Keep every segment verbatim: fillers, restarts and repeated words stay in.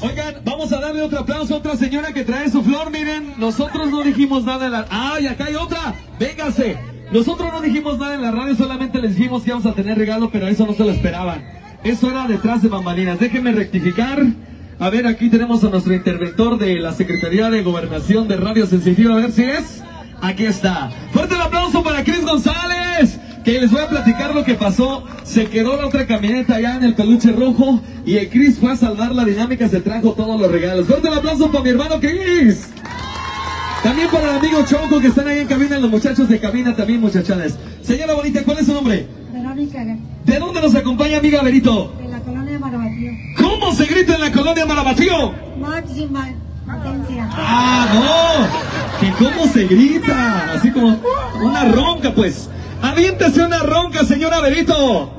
Oigan, vamos a darle otro aplauso a otra señora que trae su flor. Miren, nosotros no dijimos nada en la... ¡Ay, acá hay otra! ¡Véngase! Nosotros no dijimos nada en la radio, solamente les dijimos que íbamos a tener regalo, pero eso no se lo esperaban. Eso era detrás de bambalinas. Déjenme rectificar. A ver, aquí tenemos a nuestro interventor de la Secretaría de Gobernación de Radio Sensitiva. A ver si es... Aquí está. Fuerte el aplauso para Cris González, que les voy a platicar lo que pasó. Se quedó la otra camioneta allá en el peluche rojo y el Cris fue a salvar la dinámica, se trajo todos los regalos. Fuerte el aplauso para mi hermano Cris. También para el amigo Choco que están ahí en cabina, los muchachos de cabina también, muchachones. Señora bonita, ¿cuál es su nombre? Verónica. ¿De dónde nos acompaña, amiga Berito? De la colonia Marabatío. ¿Cómo se grita en la colonia Marabatío? Máxima potencia. Ah, no, que cómo se grita, así como una ronca, pues. Aviéntese una ronca, señora Berito.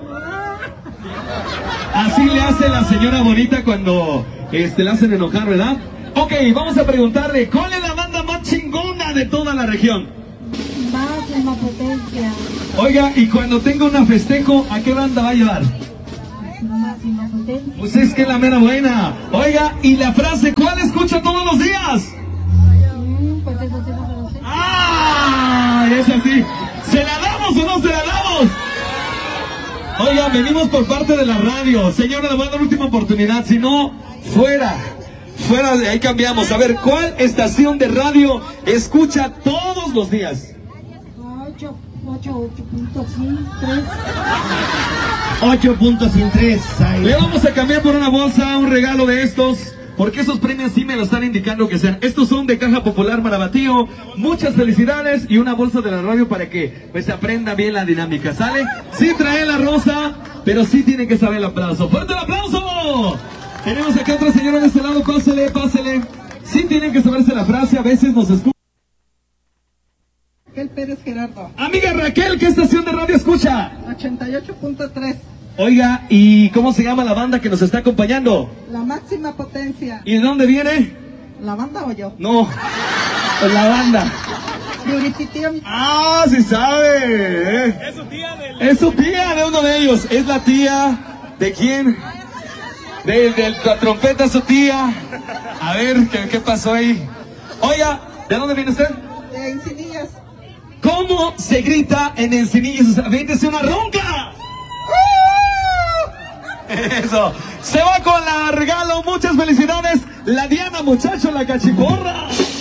Así le hace la señora bonita cuando este, la hacen enojar, ¿verdad? Ok, vamos a preguntarle, ¿cuál es la banda más chingona de toda la región? Máxima potencia. Oiga, y cuando tenga una festejo, ¿a qué banda va a llevar? Máxima potencia. Pues es que es la mera buena. Oiga, y la frase, ¿cuál escucha todos los días? Mm, pues eso sí no lo sé. ¡Ah! Es así. ¿Se la damos o no se la damos? Oiga, venimos por parte de la radio. Señora, le voy a dar última oportunidad. Si no, fuera. Fuera de ahí cambiamos. A ver, ¿cuál estación de radio escucha todos los días? ocho, ocho, ocho punto tres. ocho punto tres. Le vamos a cambiar por una bolsa, un regalo de estos, porque esos premios sí me lo están indicando que sean. Estos son de Caja Popular Marabatío. Muchas felicidades y una bolsa de la radio para que pues se aprenda bien la dinámica, ¿sale? Sí trae la rosa, pero sí tiene que saber el aplauso. ¡Fuerte el aplauso! Tenemos acá otra señora de este lado, pásele, pásele. Sí tienen que saberse la frase, a veces nos escuchan. Raquel Pérez Gerardo. Amiga Raquel, ¿qué estación de radio escucha? ochenta y ocho punto tres. Oiga, ¿y cómo se llama la banda que nos está acompañando? La máxima potencia. ¿Y de dónde viene? ¿La banda o yo? No, la banda. Yuripitío. Ah, sí sabe. ¿eh? Es su tía del... Es su tía de uno de ellos. Es la tía de quién? De, de la trompeta, su tía. A ver, ¿qué, qué pasó ahí? Oiga, ¿de dónde viene usted? De Encinillas. ¿Cómo se grita en Encinillas? O sea, véndese una ronca. Eso. Se va con la regalo. Muchas felicidades. La Diana, muchacho, la cachiporra.